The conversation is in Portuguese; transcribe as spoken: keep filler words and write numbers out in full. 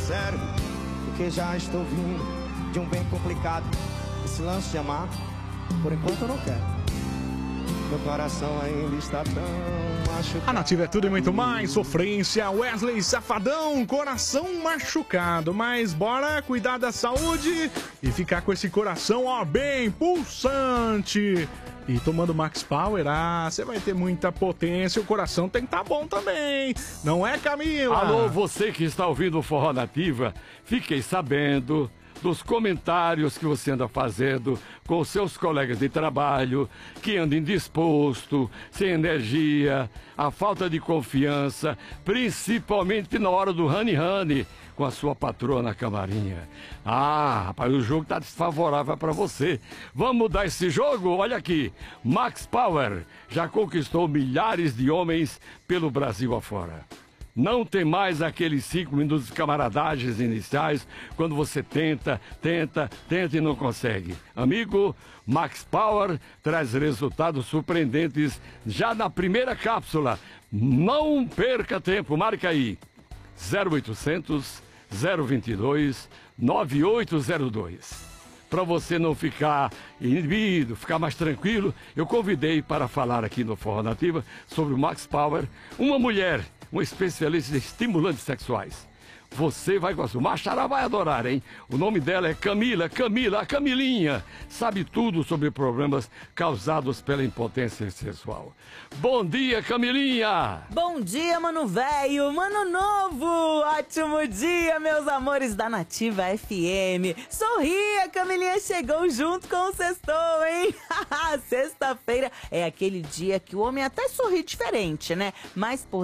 sério, porque já estou vindo de um bem complicado. Esse lance de amar, por enquanto eu não quero. Meu coração ainda está tão machucado. A Nativa é tudo e muito mais. Sofrência, Wesley Safadão, coração machucado. Mas bora cuidar da saúde e ficar com esse coração, ó, bem pulsante. E tomando Max Power, ah, você vai ter muita potência. O coração tem que estar bom também. Não é, Camila? Alô, você que está ouvindo o Forró Nativa, fiquei sabendo dos comentários que você anda fazendo com os seus colegas de trabalho, que anda indisposto, sem energia, a falta de confiança, principalmente na hora do honey-honey com a sua patroa na camarinha. Ah, rapaz, o jogo tá desfavorável para você. Vamos mudar esse jogo? Olha aqui, Max Power já conquistou milhares de homens pelo Brasil afora. Não tem mais aqueles cinco minutos de camaradagens iniciais, quando você tenta, tenta, tenta e não consegue. Amigo, Max Power traz resultados surpreendentes já na primeira cápsula. Não perca tempo, marca aí. zero oitocentos, zero vinte e dois, nove oito zero dois. Para você não ficar inibido, ficar mais tranquilo, eu convidei para falar aqui no Forró Nativa sobre o Max Power, uma mulher, uma especialista em estimulantes sexuais. Você vai gostar, o Machará vai adorar, hein? O nome dela é Camila, Camila, a Camilinha. Sabe tudo sobre problemas causados pela impotência sexual. Bom dia, Camilinha! Bom dia, mano velho, mano novo! Ótimo dia, meus amores da Nativa F M. Sorria, Camilinha chegou junto com o sextou, hein? Sexta-feira é aquele dia que o homem até sorri diferente, né? Mas por